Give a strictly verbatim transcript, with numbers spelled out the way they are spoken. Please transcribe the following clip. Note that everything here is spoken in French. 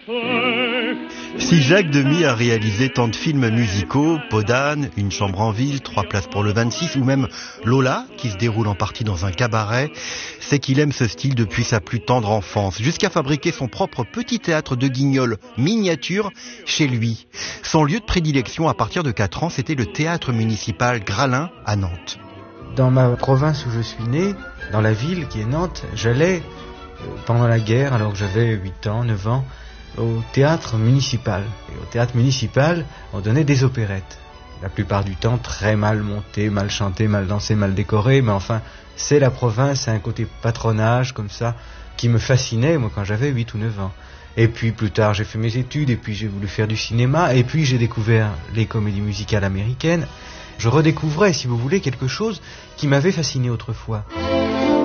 Si Jacques Demy a réalisé tant de films musicaux, Podane, Une chambre en ville, Trois places pour le vingt-six, ou même Lola, qui se déroule en partie dans un cabaret, c'est qu'il aime ce style depuis sa plus tendre enfance, jusqu'à fabriquer son propre petit théâtre de Guignol miniature chez lui. Son lieu de prédilection à partir de quatre ans, c'était le théâtre municipal Gralin à Nantes. Dans ma province où je suis né, dans la ville qui est Nantes, j'allais, pendant la guerre, alors que j'avais huit ans, neuf ans, au théâtre municipal. Et au théâtre municipal, on donnait des opérettes. La plupart du temps, très mal montées, mal chantées, mal dansées, mal décorées, mais enfin, c'est la province, c'est un côté patronage, comme ça, qui me fascinait, moi, quand j'avais huit ou neuf ans. Et puis, plus tard, j'ai fait mes études, et puis j'ai voulu faire du cinéma, et puis j'ai découvert les comédies musicales américaines. Je redécouvrais, si vous voulez, quelque chose qui m'avait fasciné autrefois.